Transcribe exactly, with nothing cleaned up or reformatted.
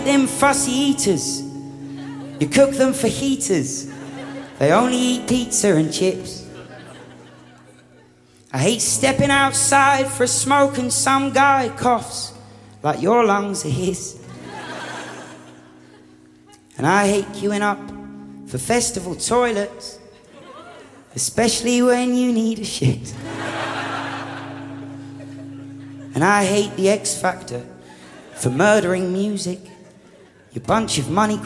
them fussy eaters. You cook them for heaters. They only eat pizza and chips. I hate stepping outside for a smoke and some guy coughs like your lungs are his. And I hate queuing up for festival toilets, especially when you need a shit. And I hate the X Factor for murdering music. You bunch of money